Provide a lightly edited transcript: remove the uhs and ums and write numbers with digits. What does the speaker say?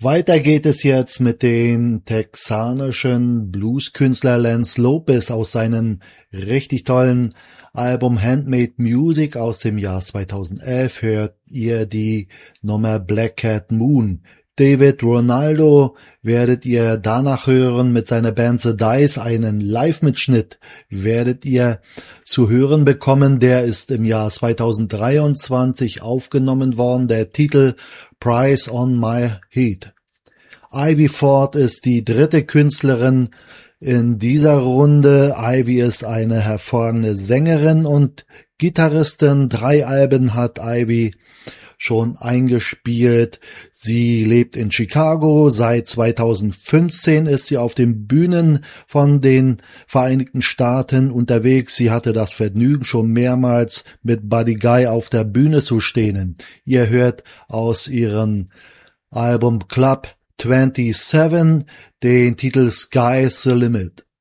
Weiter geht es jetzt mit den texanischen Blueskünstler Lance Lopez aus seinem richtig tollen Album Handmade Music aus dem Jahr 2011. Hört ihr die Nummer Black Cat Moon. David Ronaldo werdet ihr danach hören mit seiner Band The Dice. Einen Live-Mitschnitt werdet ihr zu hören bekommen. Der ist im Jahr 2023 aufgenommen worden. Der Titel Price on My Heat. Ivy Ford ist die dritte Künstlerin in dieser Runde. Ivy ist eine hervorragende Sängerin und Gitarristin. 3 Alben hat Ivy schon eingespielt. Sie lebt in Chicago. Seit 2015 ist sie auf den Bühnen von den Vereinigten Staaten unterwegs. Sie hatte das Vergnügen, schon mehrmals mit Buddy Guy auf der Bühne zu stehen. Ihr hört aus ihrem Album Club 27 den Titel Sky's the Limit.